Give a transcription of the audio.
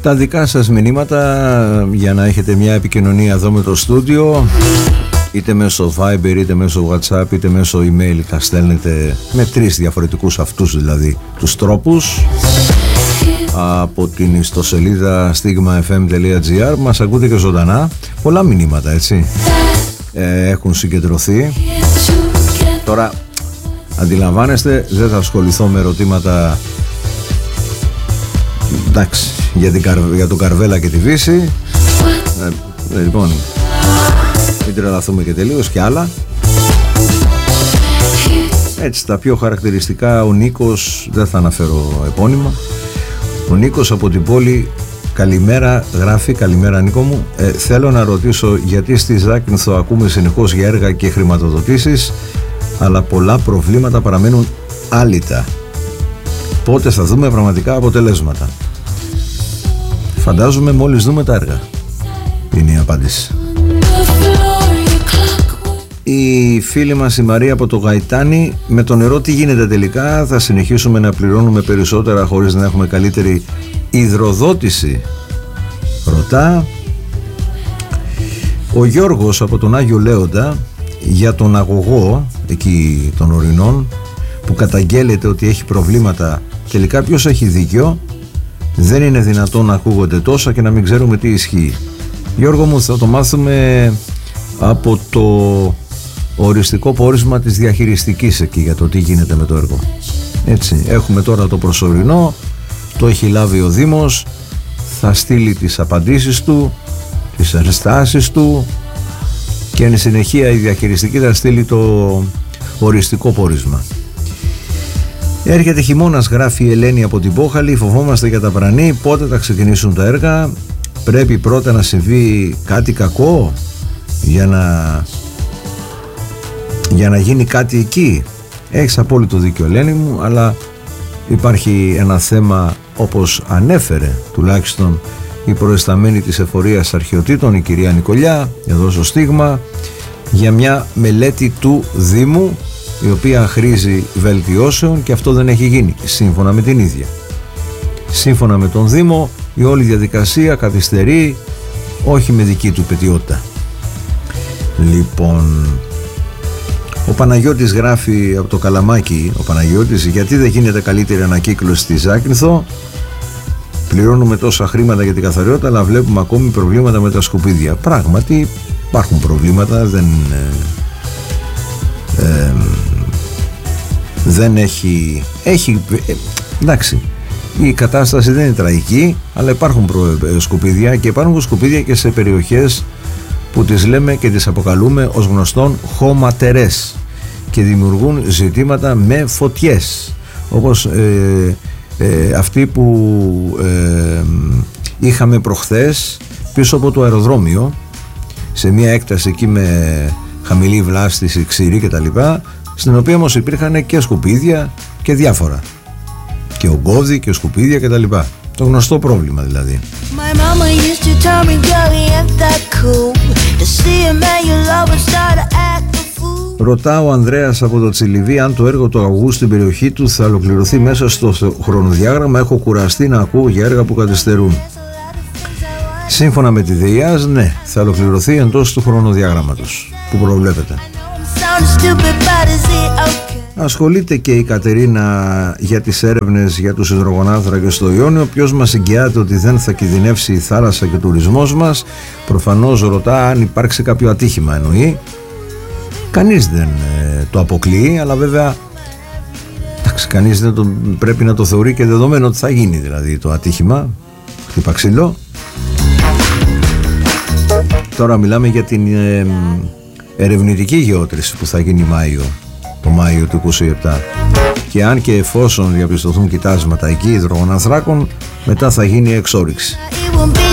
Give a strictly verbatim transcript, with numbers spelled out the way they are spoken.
τα δικά σας μηνύματα για να έχετε μια επικοινωνία εδώ με το στούντιο, είτε μέσω Viber, είτε μέσω WhatsApp, είτε μέσω email. Τα στέλνετε με τρεις διαφορετικούς αυτούς δηλαδή τους τρόπους από την ιστοσελίδα stigma f m dot g r. Μας ακούτε και ζωντανά. Πολλά μηνύματα, έτσι, ε, έχουν συγκεντρωθεί. Τώρα αντιλαμβάνεστε, δεν θα ασχοληθώ με ερωτήματα, εντάξει, για, την, για τον Καρβέλα και τη Βύση, ε, λοιπόν, μην τρελαθούμε και τελείως, και άλλα. Έτσι, τα πιο χαρακτηριστικά, ο Νίκος, δεν θα αναφέρω επώνυμα, ο Νίκος από την πόλη, καλημέρα, γράφει, καλημέρα Νίκο μου, ε, θέλω να ρωτήσω γιατί στη Ζάκυνθο ακούμε συνεχώς για έργα και χρηματοδοτήσεις, αλλά πολλά προβλήματα παραμένουν άλυτα. Πότε θα δούμε πραγματικά αποτελέσματα? Φαντάζομαι μόλις δούμε τα έργα, είναι η απάντηση. Η φίλη μας η Μαρία από το Γαϊτάνι, με το νερό τι γίνεται τελικά? Θα συνεχίσουμε να πληρώνουμε περισσότερα χωρίς να έχουμε καλύτερη υδροδότηση? Ρωτά. Ο Γιώργος από τον Άγιο Λέοντα, για τον αγωγό εκεί των Ορεινών που καταγγέλλεται ότι έχει προβλήματα, τελικά ποιος έχει δίκιο? Δεν είναι δυνατόν να ακούγονται τόσα και να μην ξέρουμε τι ισχύει. Γιώργο μου, θα το μάθουμε από το οριστικό πόρισμα της διαχειριστικής εκεί για το τι γίνεται με το έργο. Έτσι, έχουμε τώρα το προσωρινό, το έχει λάβει ο Δήμος, θα στείλει τις απαντήσεις του, τις ενστάσεις του, και εν συνεχεία η διαχειριστική θα στείλει το οριστικό πόρισμα. Έρχεται χειμώνας, γράφει η Ελένη από την Πόχαλη, φοβόμαστε για τα Βρανή, πότε θα ξεκινήσουν τα έργα? Πρέπει πρώτα να συμβεί κάτι κακό για να, για να γίνει κάτι εκεί? Έχεις απόλυτο δίκιο Ελένη μου, αλλά υπάρχει ένα θέμα, όπως ανέφερε τουλάχιστον η προεσταμένη της εφορίας αρχαιοτήτων, η κυρία Νικολιά, εδώ στο Στίγμα, για μια μελέτη του Δήμου η οποία χρήζει βελτιώσεων, και αυτό δεν έχει γίνει σύμφωνα με την ίδια. Σύμφωνα με τον Δήμο η όλη διαδικασία καθυστερεί, όχι με δική του πετιότητα. Λοιπόν, ο Παναγιώτης γράφει από το Καλαμάκι, ο Παναγιώτης, γιατί δεν γίνεται καλύτερη ανακύκλωση στη Ζάκυνθο? Πληρώνουμε τόσα χρήματα για την καθαριότητα, αλλά βλέπουμε ακόμη προβλήματα με τα σκουπίδια. Πράγματι υπάρχουν προβλήματα, δεν, ε, ε, δεν έχει, έχει ε, εντάξει, η κατάσταση δεν είναι τραγική, αλλά υπάρχουν προ, ε, σκουπίδια, και υπάρχουν σκουπίδια και σε περιοχές που τις λέμε και τις αποκαλούμε ως γνωστόν χωματερές και δημιουργούν ζητήματα με φωτιές, όπως ε, Ε, αυτή που ε, είχαμε προχθές πίσω από το αεροδρόμιο, σε μια έκταση εκεί με χαμηλή βλάστηση, ξηρή και τα λοιπά, στην οποία όμως υπήρχαν και σκουπίδια και διάφορα, και ογκώδη και σκουπίδια και τα λοιπά. Το γνωστό πρόβλημα δηλαδή. Ρωτά ο Ανδρέας από το Τσιλιβί αν το έργο του αγωγού στην περιοχή του θα ολοκληρωθεί μέσα στο χρονοδιάγραμμα. Έχω κουραστεί να ακούω για έργα που καθυστερούν. Σύμφωνα με τη ΔΕΙΑΣ, ναι, θα ολοκληρωθεί εντός του χρονοδιάγραμματος που προβλέπεται. Ασχολείται και η Κατερίνα για τις έρευνες για τους υδρογονάνθρακες στο Ιόνιο. Ποιος μας εγγυάται ότι δεν θα κινδυνεύσει η θάλασσα και ο τουρισμός μας? Προφανώς ρωτά αν υπάρξει κάποιο ατύχημα, εννοεί. Κανείς δεν ε, το αποκλείει, αλλά βέβαια εντάξει, κανείς δεν το, πρέπει να το θεωρεί και δεδομένο ότι θα γίνει δηλαδή το ατύχημα. Χτύπα ξύλο. Τώρα μιλάμε για την ε, ερευνητική γεώτρηση που θα γίνει Μάιο, το Μάιο του είκοσι επτά, και αν και εφόσον διαπιστωθούν κοιτάσματα εκεί υδρογονανθράκων, μετά θα γίνει εξόρυξη.